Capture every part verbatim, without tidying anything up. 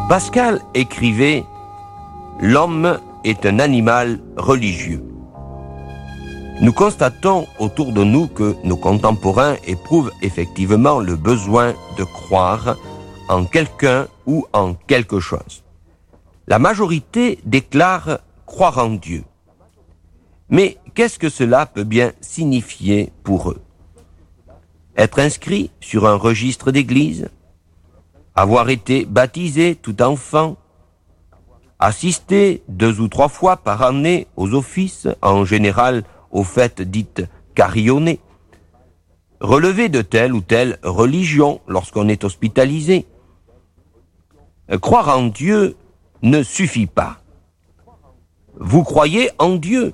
Pascal écrivait « L'homme est un animal religieux ». Nous constatons autour de nous que nos contemporains éprouvent effectivement le besoin de croire en quelqu'un ou en quelque chose. La majorité déclare croire en Dieu. Mais qu'est-ce que cela peut bien signifier pour eux? Être inscrit sur un registre d'église, avoir été baptisé tout enfant, assister deux ou trois fois par année aux offices, en général aux fêtes dites carillonnées, relever de telle ou telle religion lorsqu'on est hospitalisé. Croire en Dieu ne suffit pas. Vous croyez en Dieu.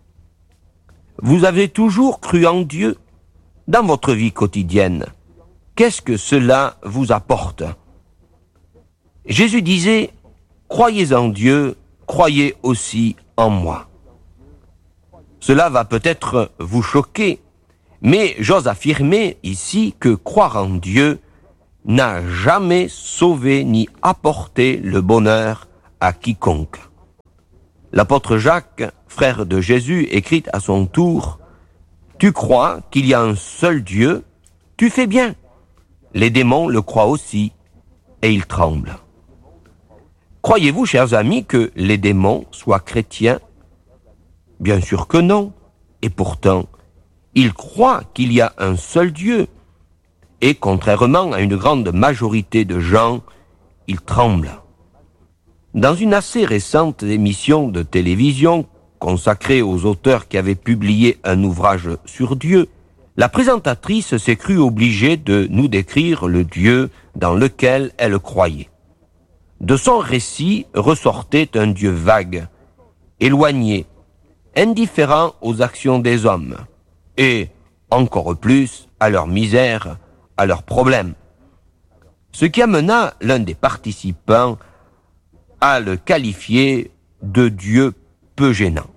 Vous avez toujours cru en Dieu dans votre vie quotidienne. Qu'est-ce que cela vous apporte? Jésus disait « Croyez en Dieu, croyez aussi en moi ». Cela va peut-être vous choquer, mais j'ose affirmer ici que croire en Dieu n'a jamais sauvé ni apporté le bonheur à quiconque. L'apôtre Jacques, frère de Jésus, écrit à son tour « Tu crois qu'il y a un seul Dieu, tu fais bien. Les démons le croient aussi, et ils tremblent. » Croyez-vous, chers amis, que les démons soient chrétiens? Bien sûr que non. Et pourtant, ils croient qu'il y a un seul Dieu. Et contrairement à une grande majorité de gens, ils tremblent. Dans une assez récente émission de télévision consacrée aux auteurs qui avaient publié un ouvrage sur Dieu, la présentatrice s'est crue obligée de nous décrire le Dieu dans lequel elle croyait. De son récit ressortait un Dieu vague, éloigné, indifférent aux actions des hommes, et, encore plus, à leur misère, à leurs problèmes. Ce qui amena l'un des participants à le qualifier de Dieu peu gênant.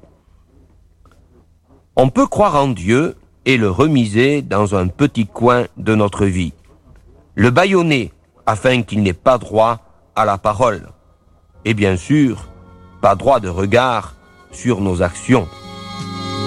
On peut croire en Dieu et le remiser dans un petit coin de notre vie, le bâillonner afin qu'il n'ait pas droit à la parole, et bien sûr, pas droit de regard sur nos actions.